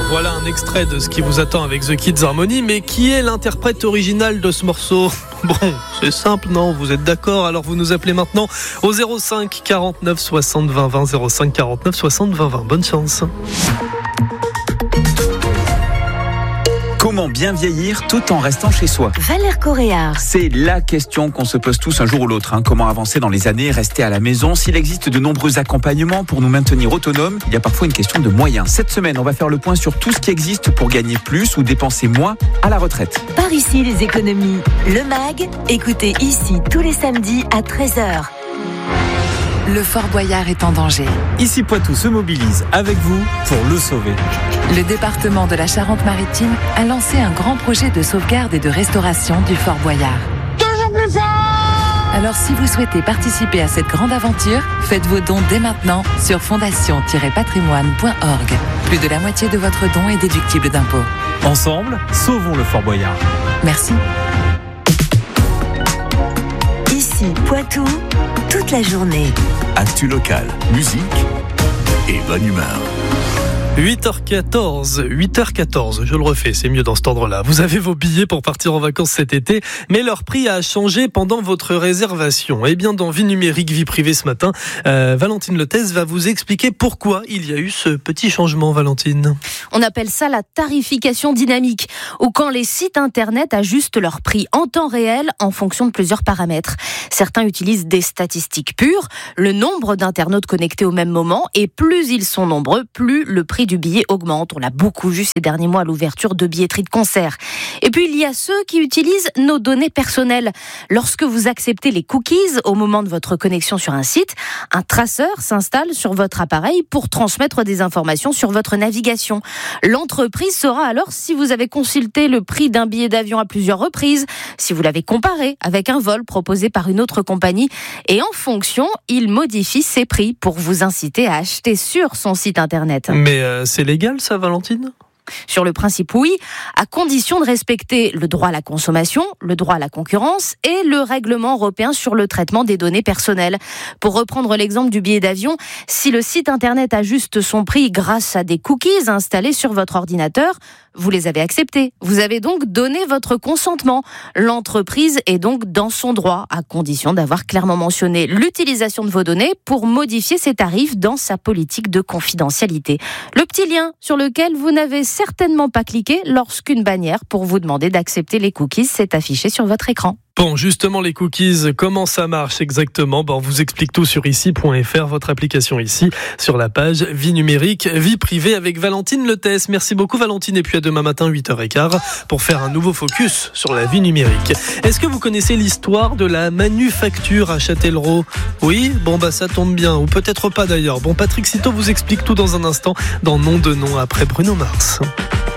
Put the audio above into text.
Voilà un extrait de ce qui vous attend avec The Kids Harmony, mais qui est l'interprète original de ce morceau ? Bon, c'est simple, non ? Vous êtes d'accord ? Alors vous nous appelez maintenant au 05 49 60 20 20, 05 49 60 20 20. Bonne chance. Comment bien vieillir tout en restant chez soi ? Valère Correa. C'est la question qu'on se pose tous un jour ou l'autre. Comment avancer dans les années, rester à la maison ? S'il existe de nombreux accompagnements pour nous maintenir autonomes, il y a parfois une question de moyens. Cette semaine, on va faire le point sur tout ce qui existe pour gagner plus ou dépenser moins à la retraite. Par ici les économies. Le MAG, écoutez ici tous les samedis à 13h. Le Fort Boyard est en danger. Ici Poitou se mobilise avec vous pour le sauver. Le département de la Charente-Maritime a lancé un grand projet de sauvegarde et de restauration du Fort Boyard. Toujours plus fort ! Alors si vous souhaitez participer à cette grande aventure, faites vos dons dès maintenant sur fondation-patrimoine.org. Plus de la moitié de votre don est déductible d'impôts. Ensemble, sauvons le Fort Boyard. Merci. Ici Poitou, toute la journée. Actu locale, musique et bonne humeur. 8h14, je le refais, c'est mieux dans cet ordre-là. Vous avez vos billets pour partir en vacances cet été, mais leur prix a changé pendant votre réservation. Eh bien, dans Vie numérique, vie privée ce matin, Valentine Lethès va vous expliquer pourquoi il y a eu ce petit changement, Valentine. On appelle ça la tarification dynamique, ou quand les sites internet ajustent leur prix en temps réel en fonction de plusieurs paramètres. Certains utilisent des statistiques pures, le nombre d'internautes connectés au même moment, et plus ils sont nombreux, plus le prix du billet augmente. On l'a beaucoup vu ces derniers mois à l'ouverture de billetteries de concerts. Et puis il y a ceux qui utilisent nos données personnelles. Lorsque vous acceptez les cookies au moment de votre connexion sur un site, un traceur s'installe sur votre appareil pour transmettre des informations sur votre navigation. L'entreprise saura alors si vous avez consulté le prix d'un billet d'avion à plusieurs reprises, si vous l'avez comparé avec un vol proposé par une autre compagnie, et en fonction, il modifie ses prix pour vous inciter à acheter sur son site internet. Mais c'est légal ça, Valentine ? Sur le principe, oui, à condition de respecter le droit à la consommation, le droit à la concurrence et le règlement européen sur le traitement des données personnelles. Pour reprendre l'exemple du billet d'avion, si le site internet ajuste son prix grâce à des cookies installés sur votre ordinateur, vous les avez acceptés. Vous avez donc donné votre consentement. L'entreprise est donc dans son droit, à condition d'avoir clairement mentionné l'utilisation de vos données pour modifier ses tarifs dans sa politique de confidentialité. Le petit lien sur lequel vous n'avez certainement pas cliqué lorsqu'une bannière pour vous demander d'accepter les cookies s'est affichée sur votre écran. Bon, justement, les cookies, comment ça marche exactement ? On vous explique tout sur ici.fr, votre application ici, sur la page Vie numérique, vie privée avec Valentine Lethès. Merci beaucoup, Valentine, et puis à demain matin, 8h15, pour faire un nouveau focus sur la vie numérique. Est-ce que vous connaissez l'histoire de la manufacture à Châtellerault ? Oui ? Ça tombe bien, ou peut-être pas d'ailleurs. Patrick Citeau vous explique tout dans un instant, dans Nom de Nom, après Bruno Mars.